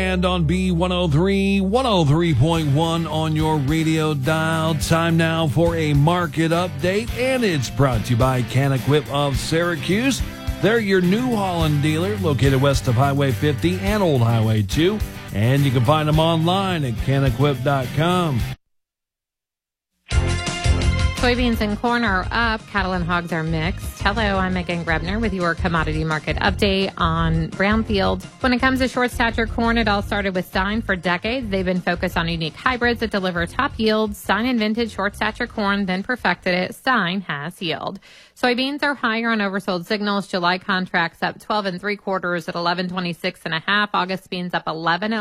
Brand on B103, 103.1 on your radio dial. Time now for a market update, and it's brought to you by Can-Equip of Syracuse. They're your New Holland dealer located west of Highway 50 and Old Highway 2, and you can find them online at canequip.com. Soybeans and corn are up. Cattle and hogs are mixed. Hello, I'm Megan Grebner with your commodity market update on Brownfield. When it comes to short stature corn, it all started with Stein. For decades, they've been focused on unique hybrids that deliver top yields. Stein invented short stature corn, then perfected it. Stein has yield. Soybeans are higher on oversold signals. July contracts up 12 3/4 at 11.26.5. August beans up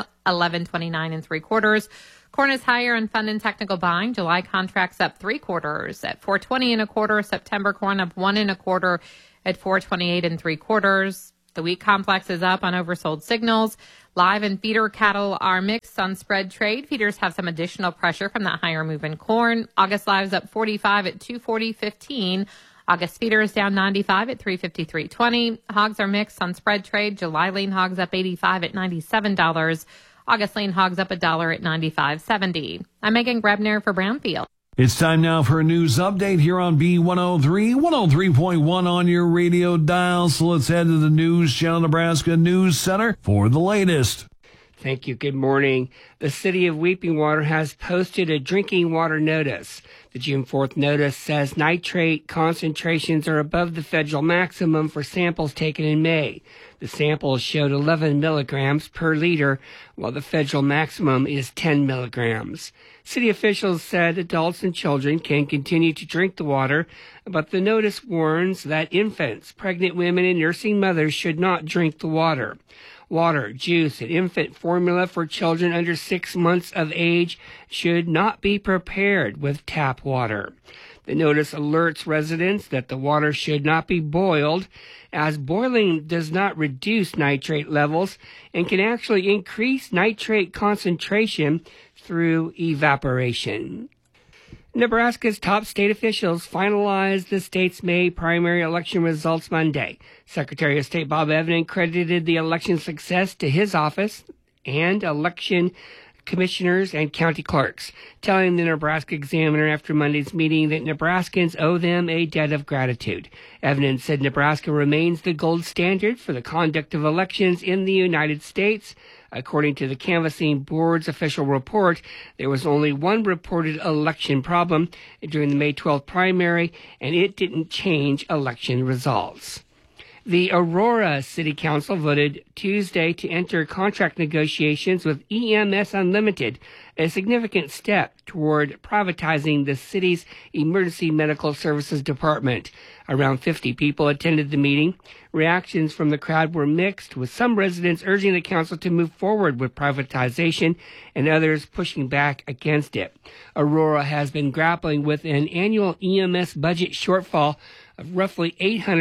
11.29 3/4. Corn is higher on fund and technical buying. July contracts up 3/4 at 4.20 1/4. September corn up 1 1/4 at 4.28 3/4. The wheat complex is up on oversold signals. Live and feeder cattle are mixed on spread trade. Feeders have some additional pressure from that higher move in corn. August lives up 45 at 240.15. August feeder is down 95 at 353.20. Hogs are mixed on spread trade. July lean hogs up 85 at $97. August lean hogs up $1 at $95.70. I'm Megan Grebner for Brownfield. It's time now for a news update here on B103, 103.1 on your radio dial. So let's head to the News Channel Nebraska News Center for the latest. Thank you. Good morning. The city of Weeping Water has posted a drinking water notice. The June 4th notice says nitrate concentrations are above the federal maximum for samples taken in May. The samples showed 11 milligrams per liter, while the federal maximum is 10 milligrams. City officials said adults and children can continue to drink the water, but the notice warns that infants, pregnant women, and nursing mothers should not drink the water. Water, juice, and infant formula for children under 6 months of age should not be prepared with tap water. The notice alerts residents that the water should not be boiled, as boiling does not reduce nitrate levels and can actually increase nitrate concentration through evaporation. Nebraska's top state officials finalized the state's May primary election results Monday. Secretary of State Bob Evnen credited the election success to his office and election commissioners and county clerks, telling the Nebraska Examiner after Monday's meeting that Nebraskans owe them a debt of gratitude. Evnen said Nebraska remains the gold standard for the conduct of elections in the United States. According to the Canvassing Board's official report, there was only one reported election problem during the May 12th primary, and it didn't change election results. The Aurora City Council voted Tuesday to enter contract negotiations with EMS Unlimited, a significant step toward privatizing the city's emergency medical services department. Around 50 people attended the meeting. Reactions from the crowd were mixed, with some residents urging the council to move forward with privatization and others pushing back against it. Aurora has been grappling with an annual EMS budget shortfall of roughly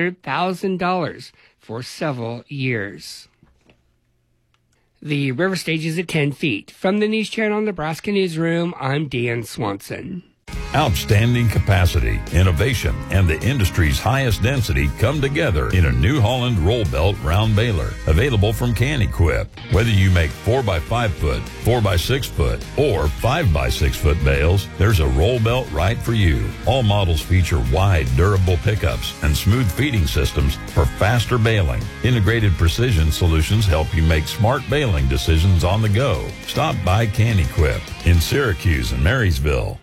$800,000 for several years. The river stage is at 10 feet. From the News Channel Nebraska Newsroom, I'm Dan Swanson. Outstanding capacity, innovation, and the industry's highest density come together in a New Holland roll belt round baler, available from Can-Equip. Whether you make 4x5 foot, 4x6 foot, or 5x6 foot bales, there's a roll belt right for you. All models feature wide, durable pickups and smooth feeding systems for faster baling. Integrated precision solutions help you make smart baling decisions on the go. Stop by Can-Equip in Syracuse and Marysville.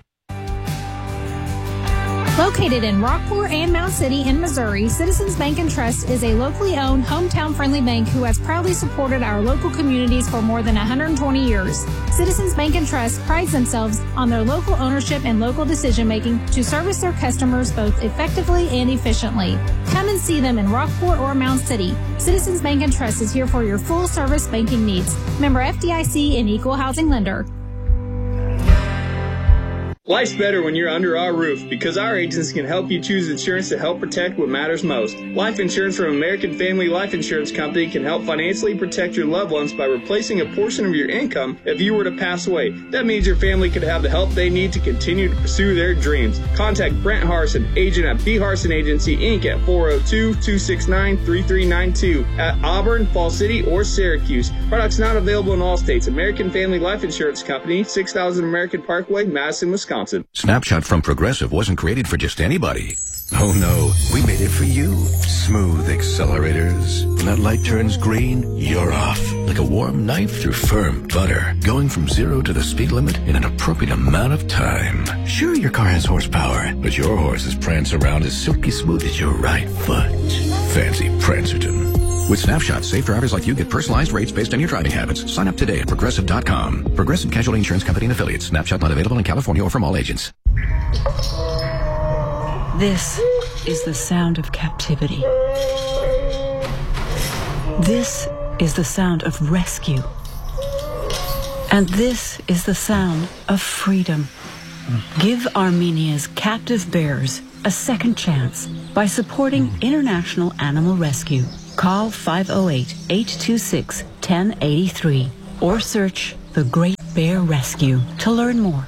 Located in Rockport and Mount City in Missouri, Citizens Bank and Trust is a locally owned, hometown-friendly bank who has proudly supported our local communities for more than 120 years. Citizens Bank and Trust prides themselves on their local ownership and local decision-making to service their customers both effectively and efficiently. Come and see them in Rockport or Mount City. Citizens Bank and Trust is here for your full-service banking needs. Member FDIC and Equal Housing Lender. Life's better when you're under our roof because our agents can help you choose insurance to help protect what matters most. Life insurance from American Family Life Insurance Company can help financially protect your loved ones by replacing a portion of your income if you were to pass away. That means your family could have the help they need to continue to pursue their dreams. Contact Brent Harson, agent at B. Harson Agency, Inc. at 402-269-3392 at Auburn, Falls City, or Syracuse. Products not available in all states. American Family Life Insurance Company, 6000 American Parkway, Madison, Wisconsin. Snapshot from Progressive wasn't created for just anybody. Oh no, we made it for you. Smooth accelerators. When that light turns green, you're off. Like a warm knife through firm butter. Going from 0 to the speed limit in an appropriate amount of time. Sure, your car has horsepower, but your horses prance around as silky smooth as your right foot. Fancy Prancerton. With Snapshot, safe drivers like you get personalized rates based on your driving habits. Sign up today at Progressive.com. Progressive Casualty Insurance Company and Affiliates. Snapshot not available in California or from all agents. This is the sound of captivity. This is the sound of rescue. And this is the sound of freedom. Give Armenia's captive bears a second chance by supporting International Animal Rescue. Call 508-826-1083 or search The Great Bear Rescue to learn more.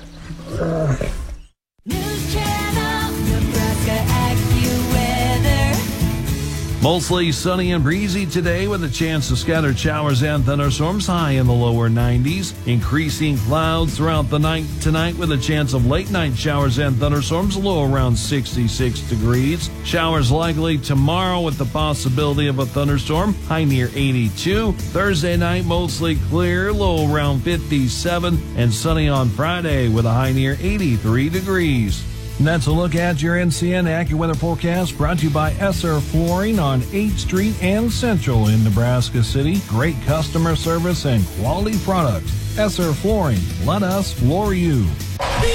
News Channel, Nebraska AccuWeather. Mostly sunny and breezy today with a chance of scattered showers and thunderstorms, high in the lower 90s. Increasing clouds throughout the night tonight with a chance of late night showers and thunderstorms, low around 66 degrees. Showers likely tomorrow with the possibility of a thunderstorm, high near 82. Thursday night mostly clear, low around 57, and sunny on Friday with a high near 83 degrees. And that's a look at your NCN AccuWeather forecast, brought to you by Esser Flooring on 8th Street and Central in Nebraska City. Great customer service and quality products. Esser Flooring, let us floor you.